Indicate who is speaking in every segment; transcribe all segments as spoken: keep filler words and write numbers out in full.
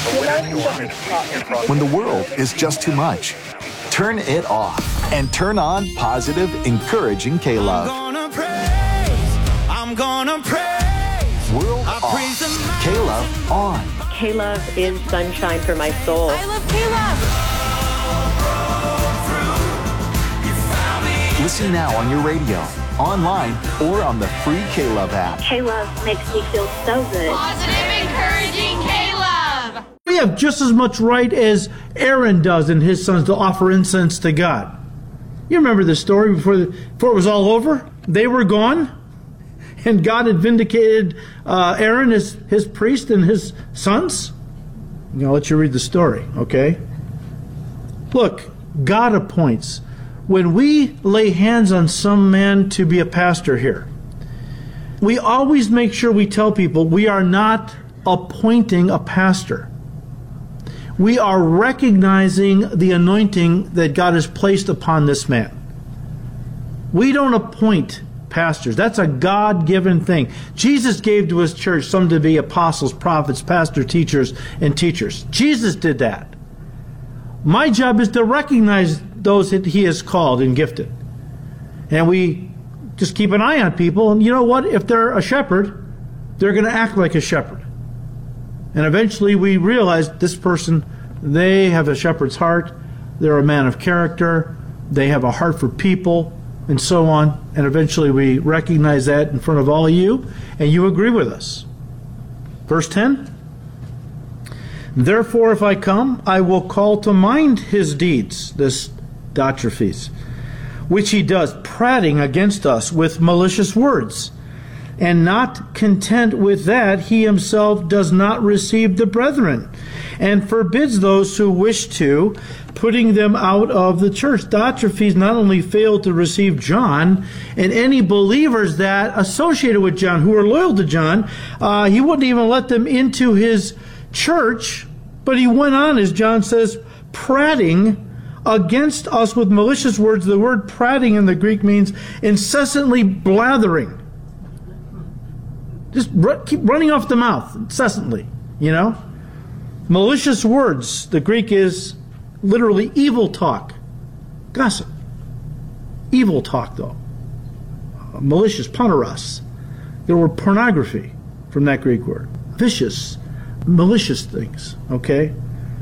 Speaker 1: When the world is just too much, turn it off and turn on positive, encouraging K-Love.
Speaker 2: I'm gonna praise, I'm gonna praise.
Speaker 1: World
Speaker 2: I
Speaker 1: off,
Speaker 2: praise the
Speaker 1: K-Love on.
Speaker 3: K-Love is sunshine for my soul.
Speaker 4: I love K-Love.
Speaker 1: Listen now on your radio, online, or on the free K-Love app.
Speaker 5: K-Love makes me feel so good.
Speaker 4: Positive, encouraging K-Love.
Speaker 6: We have just as much right as Aaron does and his sons to offer incense to God. You remember the story before, the, before it was all over? They were gone, and God had vindicated uh, Aaron as his priest and his sons. I'll let you read the story, okay? Look, God appoints. When we lay hands on some man to be a pastor here, we always make sure we tell people we are not appointing a pastor. We are recognizing the anointing that God has placed upon this man. We don't appoint pastors. That's a God-given thing. Jesus gave to his church some to be apostles, prophets, pastors, teachers, and teachers. Jesus did that. My job is to recognize those that he has called and gifted. And we just keep an eye on people. And you know what? If they're a shepherd, they're going to act like a shepherd. And eventually we realize this person, they have a shepherd's heart. They're a man of character. They have a heart for people, and so on. And eventually we recognize that in front of all of you, and you agree with us. Verse ten. Therefore, if I come, I will call to mind his deeds, this Diotrephes, which he does, prating against us with malicious words. And not content with that, he himself does not receive the brethren, and forbids those who wish to, putting them out of the church. Diotrephes not only failed to receive John and any believers that associated with John, who were loyal to John, uh, he wouldn't even let them into his church, but he went on, as John says, prating against us with malicious words. The word prating in the Greek means incessantly blathering. Just keep running off the mouth incessantly, you know? Malicious words, the Greek is literally evil talk. Gossip. Evil talk, though. Uh, malicious, poneros. The word pornography from that Greek word. Vicious, malicious things, okay?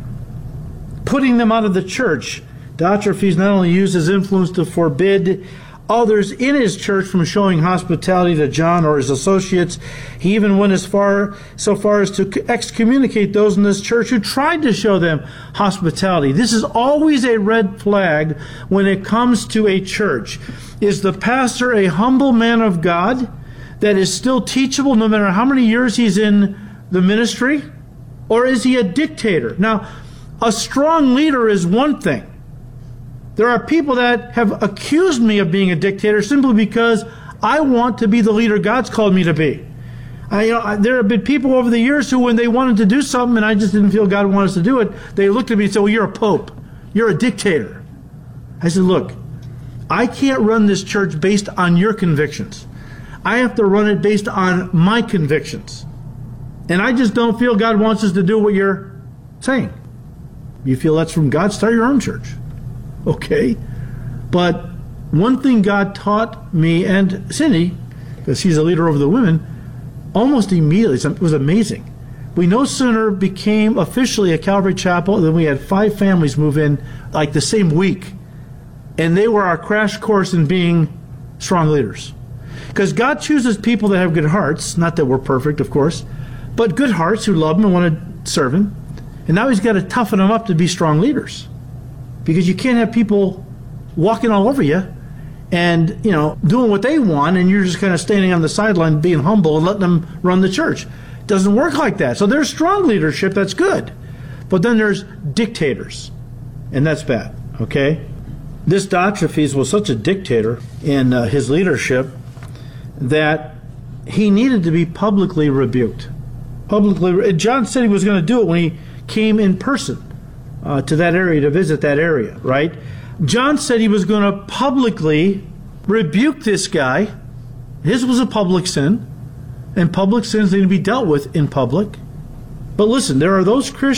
Speaker 6: Putting them out of the church. Diotrephes not only used his influence to forbid others in his church from showing hospitality to John or his associates, he even went as far so far as to excommunicate those in this church who tried to show them hospitality. This is always a red flag when it comes to a church. Is the pastor a humble man of God that is still teachable no matter how many years he's in the ministry? Or is he a dictator? Now, a strong leader is one thing. There are people that have accused me of being a dictator simply because I want to be the leader God's called me to be. I, you know, I, there have been people over the years who, when they wanted to do something and I just didn't feel God wanted us to do it, they looked at me and said, well, you're a pope. You're a dictator. I said, look, I can't run this church based on your convictions. I have to run it based on my convictions. And I just don't feel God wants us to do what you're saying. You feel that's from God? Start your own church. Okay? But one thing God taught me and Cindy, because she's a leader over the women, almost immediately, it was amazing. We no sooner became officially a Calvary Chapel than we had five families move in like the same week. And they were our crash course in being strong leaders. Because God chooses people that have good hearts, not that we're perfect, of course, but good hearts who love Him and want to serve Him. And now He's got to toughen them up to be strong leaders. Because you can't have people walking all over you and, you know, doing what they want, and you're just kind of standing on the sideline being humble and letting them run the church. It doesn't work like that. So there's strong leadership, that's good. But then there's dictators, and that's bad, okay? This Diotrephes was such a dictator in uh, his leadership that he needed to be publicly rebuked. Publicly, John said he was going to do it when he came in person uh, to that area, to visit that area, right? John said he was going to publicly rebuke this guy. His was a public sin, and public sins need to be dealt with in public. But listen, there are those Christians